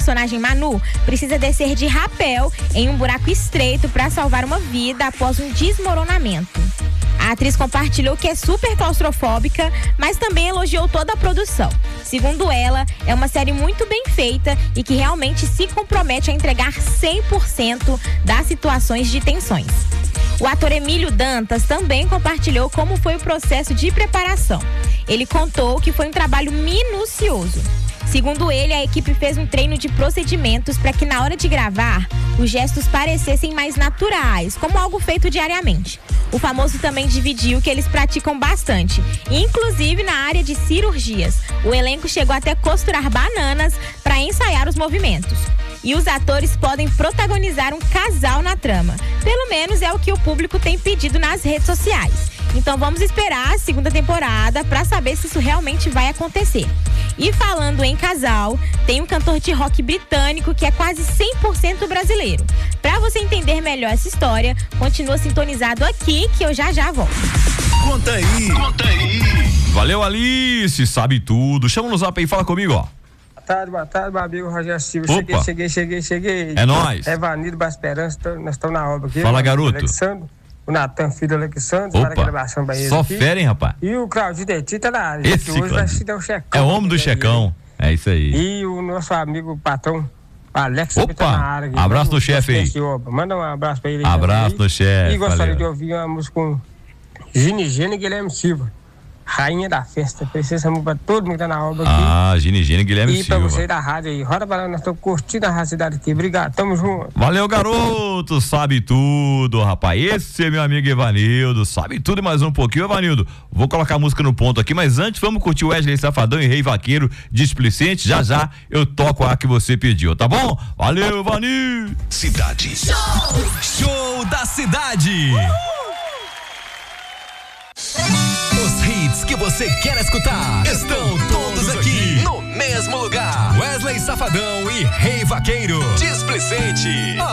personagem Manu precisa descer de rapel em um buraco estreito para salvar uma vida após um desmoronamento. A atriz compartilhou que é super claustrofóbica, mas também elogiou toda a produção. Segundo ela, é uma série muito bem feita e que realmente se compromete a entregar 100% das situações de tensões. O ator Emílio Dantas também compartilhou como foi o processo de preparação. Ele contou que foi um trabalho minucioso. Segundo ele, a equipe fez um treino de procedimentos para que na hora de gravar, os gestos parecessem mais naturais, como algo feito diariamente. O famoso também dividiu que eles praticam bastante, inclusive na área de cirurgias. O elenco chegou até costurar bananas para ensaiar os movimentos. E os atores podem protagonizar um casal na trama. Pelo menos é o que o público tem pedido nas redes sociais. Então vamos esperar a segunda temporada para saber se isso realmente vai acontecer. E falando em casal, tem um cantor de rock britânico que é quase 100% brasileiro. Para você entender melhor essa história, continua sintonizado aqui que eu já volto. Conta aí. Valeu, Alice, sabe tudo. Chama no zap aí, fala comigo, ó. Boa tarde, meu amigo Rogério Silva. Opa. Cheguei. É nóis. É Vanildo Boa Esperança, nós estamos na obra aqui. Fala, garoto. Alexandre, o Natan, filho do Alexandre, Opa, só aqui. fera, hein, rapaz? E o Claudinho Deti tá na área. Esse hoje vai Claudinho. se dar um checão. É o homem do checão. É isso aí. E o nosso amigo patrão, Alex, Opa, que tá na área aqui. abraço no chefe aí. Manda um abraço pra ele. Abraço no chefe. E gostaria valeu. de ouvir uma música com Gine e Guilherme Silva. Rainha da festa. Precisa pra todo mundo que tá na obra aqui. Ah, Gine e Guilherme E pra Silva. você da rádio aí, roda pra lá, nós estamos curtindo a racidade aqui. Obrigado, tamo junto. Valeu, garoto, sabe tudo, rapaz. Esse é meu amigo Evanildo, sabe tudo e mais um pouquinho. Evanildo, vou colocar a música no ponto aqui, mas antes vamos curtir o Wesley Safadão e Rei Vaqueiro Displicente. Já eu toco a que você pediu, tá bom? Valeu, Evanildo. Cidade. Show da cidade. Os hits que você quer escutar estão todos aqui no mesmo lugar. Wesley Safadão e Rei Vaqueiro Displicente.